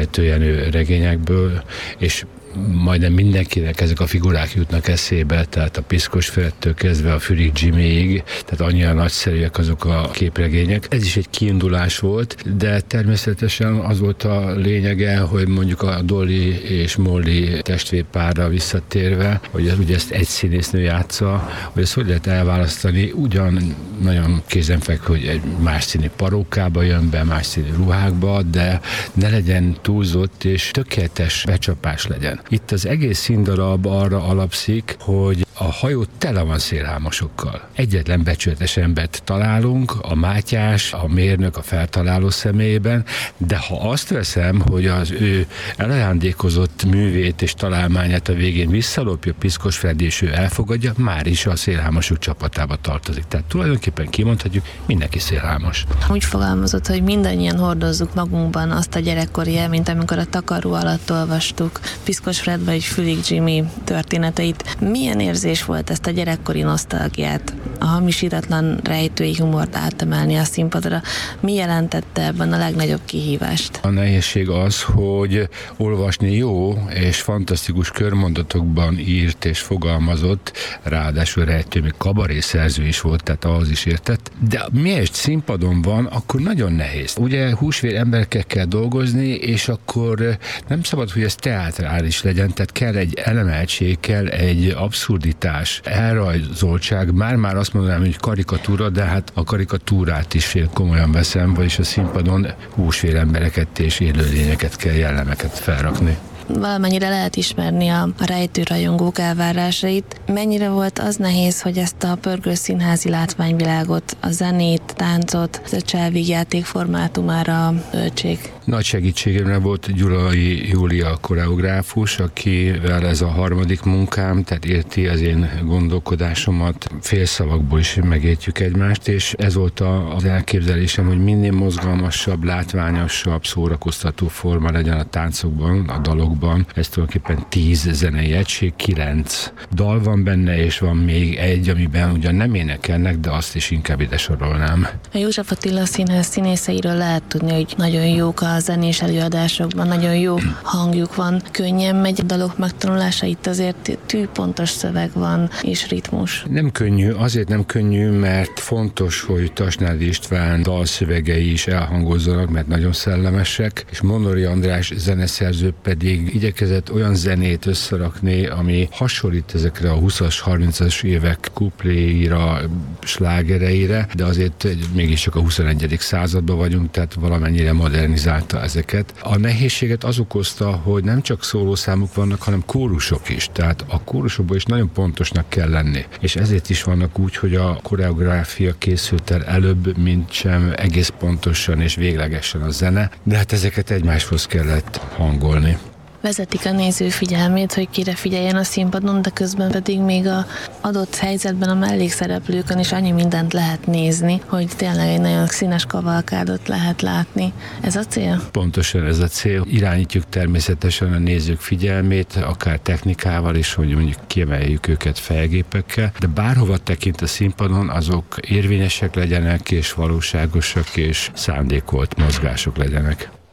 Rejtő Jenő regényekből, és majdnem mindenkinek ezek a figurák jutnak eszébe, tehát a Piszkos Fredtől kezdve a Fürig Jimmyig, tehát annyira nagyszerűek azok a képregények. Ez is egy kiindulás volt, de természetesen az volt a lényege, hogy mondjuk a Dolly és Molly testvérpárra visszatérve, hogy ugye ezt egy színésznő játsza, hogy ezt hogy lehet elválasztani, ugyan nagyon kézenfekvő, hogy egy más színű parókába jön be, más színű ruhákba, de ne legyen túlzott és tökéletes becsapás legyen. Itt az egész színdarab arra alapszik, hogy a hajó tele van szélhámosokkal. Egyetlen becsületes embert találunk, a Mátyás, a mérnök, a feltaláló személyében, de ha azt veszem, hogy az ő elajándékozott művét és találmányát a végén visszalopja Piszkos Freddy, és ő elfogadja, már is a szélhámosok csapatába tartozik. Tehát tulajdonképpen kimondhatjuk, mindenki szélhámos. Úgy fogalmazott, hogy mindannyian hordozzuk magunkban azt a gyerekkori élményt, amikor a takaró alatt olvastuk Piszkos Fred vagy Fürig Jimmy történeteit. Milyen érzés volt ezt a gyerekkori nosztalgiát, a hamisítatlan rejtői humort átemelni a színpadra? Mi jelentette ebben a legnagyobb kihívást? A nehézség az, hogy olvasni jó és fantasztikus körmondatokban írt és fogalmazott, ráadásul rejtő, még kabaré szerző is volt, tehát ahhoz is értett, de miért színpadon van, akkor nagyon nehéz. Ugye húsvér emberekkel kell dolgozni, és akkor nem szabad, hogy ez teátrális legyen, tehát kell egy elemeltség, kell egy abszurditás, elrajzoltság, már azt mondanám, hogy karikatúra, de hát a karikatúrát is én komolyan veszem, vagyis a színpadon húsvér embereket és élőlényeket kell, jellemeket felrakni. Valamennyire lehet ismerni a rejtőrajongók elvárásait. Mennyire volt az nehéz, hogy ezt a pörgő színházi látványvilágot, a zenét, táncot, a cselvígjáték formátumára öltsék? Nagy segítségemre volt Gyulai Júlia koreográfus, akivel ez a harmadik munkám, tehát érti az én gondolkodásomat, félszavakból is megértjük egymást, és ez volt az elképzelésem, hogy minél mozgalmasabb, látványosabb, szórakoztató forma legyen a táncokban, a dalokban. Ez tulajdonképpen 10 zenei egység, 9 dal van benne, és van még egy, amiben ugyan nem énekelnek, de azt is inkább ide sorolnám. A József Attila Színház színészeiről lehet tudni, hogy nagyon jók a zenés előadásokban, nagyon jó hangjuk van, könnyen megy a dalok megtanulása, itt azért tűpontos szöveg van és ritmus. Nem könnyű, azért nem könnyű, mert fontos, hogy Tasnádi István dalszövegei is elhangozzanak, mert nagyon szellemesek, és Monori András zeneszerző pedig igyekezett olyan zenét összerakni, ami hasonlít ezekre a 20-as, 30-as évek kupléira, slágereire, de azért mégiscsak a 21. században vagyunk, tehát valamennyire modernizálta ezeket. A nehézséget az okozta, hogy nem csak szólószámok vannak, hanem kórusok is, tehát a kórusokban is nagyon pontosnak kell lenni. És ezért is vannak úgy, hogy a koreográfia készült el előbb, mint sem egész pontosan és véglegesen a zene, de hát ezeket egymáshoz kellett hangolni. Vezetik a néző figyelmét, hogy kire figyeljen a színpadon, de közben pedig még az adott helyzetben a mellékszereplőkön is annyi mindent lehet nézni, hogy tényleg egy nagyon színes kavalkádot lehet látni. Ez a cél? Pontosan ez a cél. Irányítjuk természetesen a nézők figyelmét, akár technikával is, hogy mondjuk kiemeljük őket fejgépekkel, de bárhova tekint a színpadon, azok érvényesek legyenek, és valóságosak, és szándékolt mozgások legyenek.